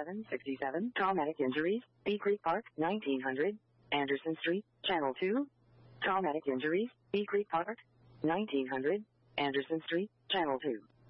767, traumatic injuries, Bee Creek Park, 1900, Anderson Street, Channel 2. Traumatic injuries, Bee Creek Park, 1900, Anderson Street, Channel 2.